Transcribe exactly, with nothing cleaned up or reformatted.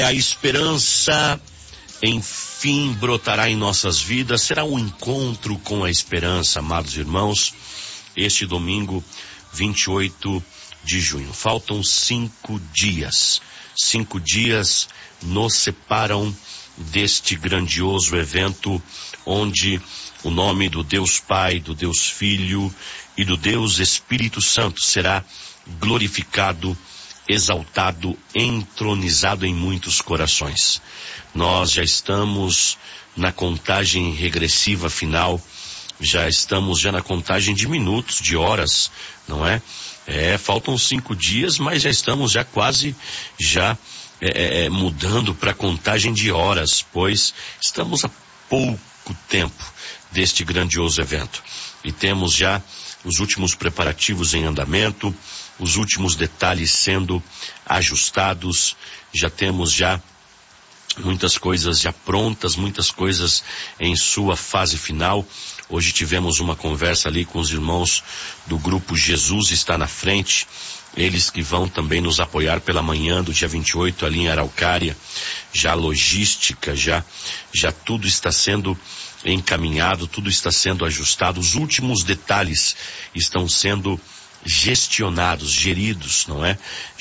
A esperança, enfim, brotará em nossas vidas. Será um encontro com a esperança, amados irmãos, este domingo, vinte e oito de junho. Faltam cinco dias. Cinco dias nos separam deste grandioso evento, onde o nome do Deus Pai, do Deus Filho e do Deus Espírito Santo será glorificado, exaltado, entronizado em muitos corações. Nós já estamos na contagem regressiva final, já estamos já na contagem de minutos, de horas, não é? É, faltam cinco dias, mas já estamos já quase, já é, é, mudando para a contagem de horas, pois estamos há pouco tempo deste grandioso evento. E temos já os últimos preparativos em andamento, os últimos detalhes sendo ajustados, já temos já muitas coisas já prontas, muitas coisas em sua fase final. Hoje tivemos uma conversa ali com os irmãos do grupo Jesus Está na Frente, eles que vão também nos apoiar pela manhã do dia vinte e oito ali em Araucária. Já a logística, já, já tudo está sendo encaminhado, tudo está sendo ajustado, os últimos detalhes estão sendo gestionados, geridos, não é?